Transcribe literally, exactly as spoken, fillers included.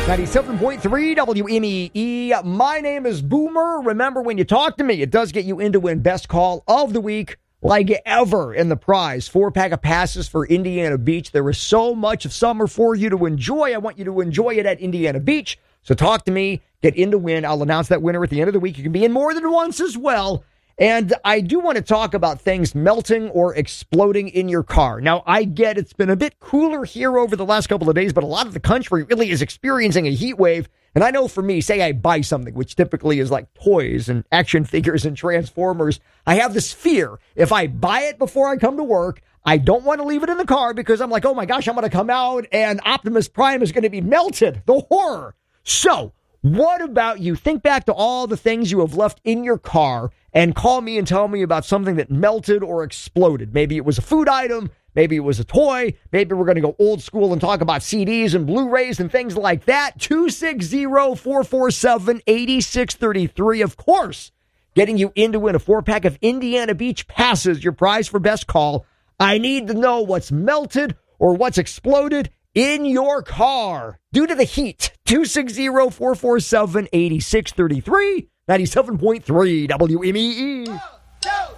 ninety-seven point three W M E E. My name is Boomer. Remember, when you talk to me, it does get you in to win Best Call of the Week like ever in the prize. Four-pack of passes for Indiana Beach. There is so much of summer for you to enjoy. I want you to enjoy it at Indiana Beach. So talk to me. Get in to win. I'll announce that winner at the end of the week. You can be in more than once as well. And I do want to talk about things melting or exploding in your car. Now, I get it's been a bit cooler here over the last couple of days, but a lot of the country really is experiencing a heat wave. And I know for me, say I buy something, which typically is like toys and action figures and Transformers, I have this fear. If I buy it before I come to work, I don't want to leave it in the car because I'm like, oh my gosh, I'm going to come out and Optimus Prime is going to be melted. The horror. So, what about you? Think back to all the things you have left in your car and call me and tell me about something that melted or exploded. Maybe it was a food item. Maybe it was a toy. Maybe we're going to go old school and talk about C Ds and Blu-rays and things like that. two six zero, four four seven, eight six three three. Of course, getting you in to win a four-pack of Indiana Beach passes, your prize for Best Call. I need to know what's melted or what's exploded in your car due to the heat. two six zero, four four seven, eight six three three, ninety-seven point three W M E E.